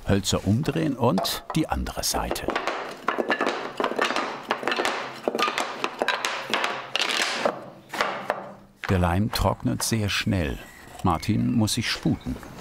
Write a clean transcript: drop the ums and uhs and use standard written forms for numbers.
Hölzer umdrehen und die andere Seite. Der Leim trocknet sehr schnell. Martin muss sich sputen.